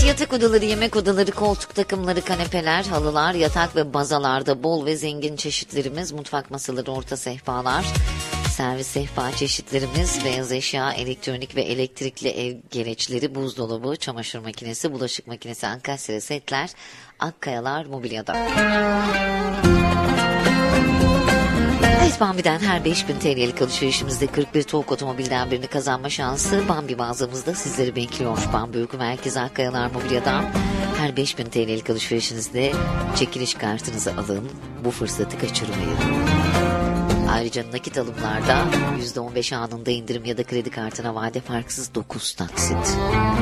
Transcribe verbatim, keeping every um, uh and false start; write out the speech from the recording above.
yatak odaları, yemek odaları, koltuk takımları, kanepeler, halılar, yatak ve bazalarda bol ve zengin çeşitlerimiz, mutfak masaları, orta sehpalar, servis sehpa çeşitlerimiz, beyaz eşya, elektronik ve elektrikli ev gereçleri, buzdolabı, çamaşır makinesi, bulaşık makinesi, ankastre setler, Akkayalar Mobilya'da. Evet, Bambi'den her beş bin T L'lik alışverişimizde kırk bir TOG otomobilden birini kazanma şansı Bambi mağazamızda sizleri bekliyor. Bambi Uyku Merkezi Akkayalar Mobilya'dan her beş bin T L'lik alışverişinizde çekiliş kartınızı alın. Bu fırsatı kaçırmayın. Ayrıca nakit alımlarda yüzde on beş anında indirim ya da kredi kartına vade farksız dokuz taksit.